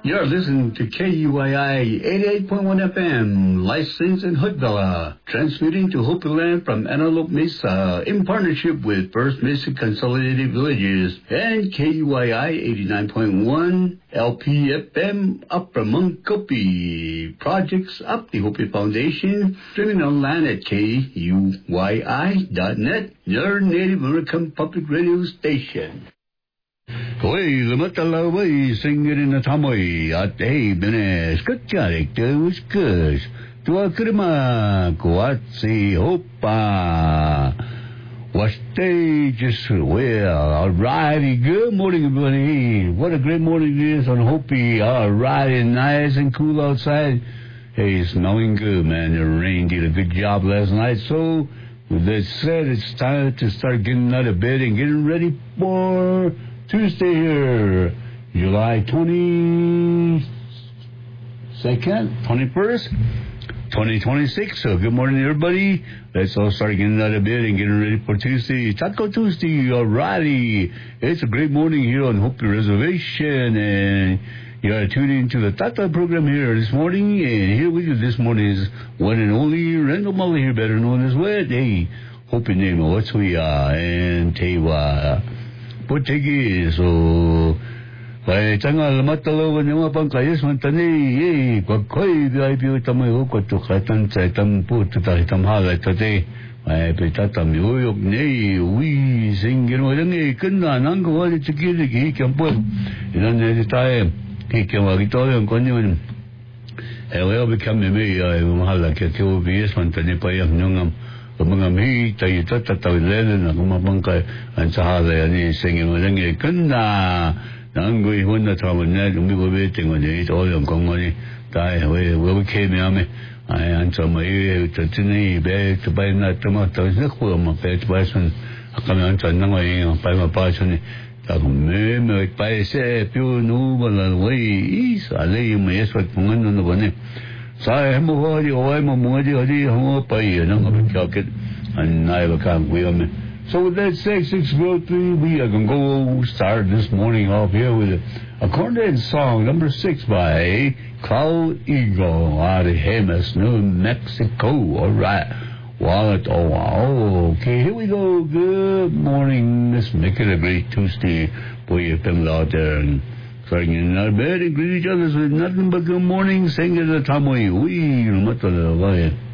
You're listening to KUYI 88.1 FM, licensed in Hoodvilla, transmitting to Hopi Land from Antelope Mesa in partnership with First Mesa Consolidated Villages and KUYI 89.1 LPFM Upper Munkopi. Projects up the Hopi Foundation, streaming online at KUYI.net, your Native American public radio station. Hoy, lumatalaway, singing in the tamoy, at hey, benes, katcharik, was kush, to a krima, kuatsi, hopa. Was they just well, alrighty, good morning, everybody. What a great morning it is on Hopi, alrighty, nice and cool outside. Hey, smelling good, man. The rain did a good job last night, so with that said, it's time to start getting out of bed and getting ready for Tuesday here, July 22nd, 21st, 2026. So good morning, everybody. Let's all start getting out of bed and getting ready for Tuesday. Taco Tuesday, alrighty. It's a great morning here on Hopi Reservation, and you are tuning into the Tata program here this morning. And here with you this morning is one and only Randall Mully here, better known as Wet. Hey, Hopi name, what's we are, and Tewa. Portuguese, so by Tangal Matalo and Yapanka, yes, Montani, Quakoi, Bibu Tamayo, to Hatan, Saitam, put to Tamhala today. I petatam, you, nay, we sing, you know, Kunda, Nango, what it's a kid, he can put in any time. He can walk it all and continue. I will become a mayor, I will have like a KBS, Montani Payam Nungam. Mga mi tayo tatawilin na kumabangkay ang sahala ni singing walang kanda nangoy hunda tawon na lumibabiting on it all yung kongoni tayo we came yame ay ansa mai tatini be to buy na tomato na ko ma pe person kami ansa nangoy pa mapason ta me pa se piu nu bala we isa le me eswat pungan no bane Sai Hemodi, Oemodi, Homo Pay, and I can't wheel me. So with that 603, we are going to go start this morning off here with a cornet song, number 6 by Cloud Eagle out of Jemez, New Mexico. All right. Wallet, okay, here we go. Good morning. Let's make it a great Tuesday for you people out there. And starting in our bed and greet each other with nothing but good morning, singing the Tamoy. We,